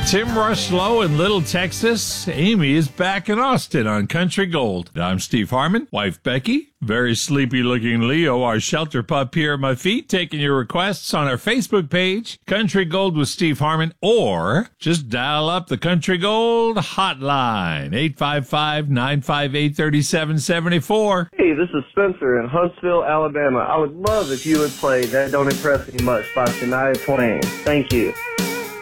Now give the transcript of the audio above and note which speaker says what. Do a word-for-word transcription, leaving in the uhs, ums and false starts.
Speaker 1: Tim Rushlow in Little Texas. Amy is back in Austin on Country Gold. I'm Steve Harmon, wife Becky, very sleepy-looking Leo, our shelter pup here at my feet, taking your requests on our Facebook page, Country Gold with Steve Harmon, or just dial up the Country Gold hotline, eight five five, nine five eight, three seven seven four.
Speaker 2: Hey, this is Spencer in Huntsville, Alabama. I would love if you would play That Don't Impress Me Much by Shania Twain. Thank you.